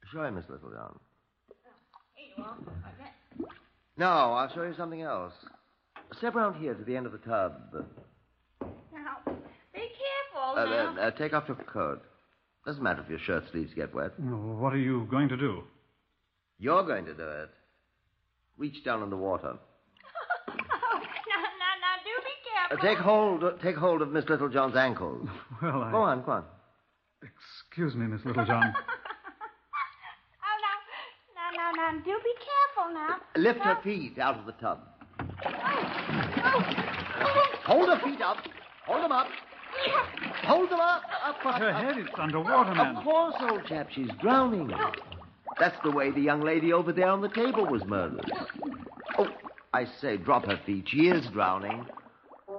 Show him, Miss Littlejohn. Here you are. Like that. No, I'll show you something else. Step round here to the end of the tub. Now, be careful now. Take off your coat. Doesn't matter if your shirt sleeves get wet. What are you going to do? You're going to do it. Reach down in the water. Now, do be careful. Take hold of Miss Littlejohn's ankles. Well, Go on. Excuse me, Miss Littlejohn. Now, do be careful now. Lift her feet out of the tub. Hold her feet up. Hold them up. Hold them up. But her head is underwater, man. Of course, old chap. She's drowning. That's the way the young lady over there on the table was murdered. Oh, I say, drop her feet. She is drowning.